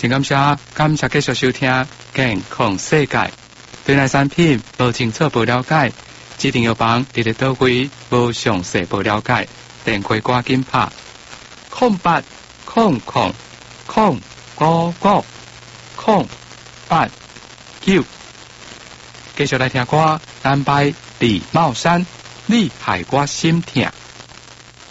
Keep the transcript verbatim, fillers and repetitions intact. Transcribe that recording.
真感谢，感谢继续收听健康世界。对咱产品无清楚、无了解，指定药房伫咧倒位，无详细、无了解，电话赶紧拍空八空空空五五空八九。继续来听歌，单拜李茂山，你害我心痛。